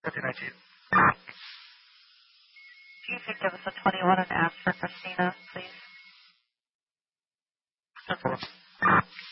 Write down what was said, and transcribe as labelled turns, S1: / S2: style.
S1: 5019.
S2: If you could give us a 21 and ask for Christina, please.
S1: 10-4.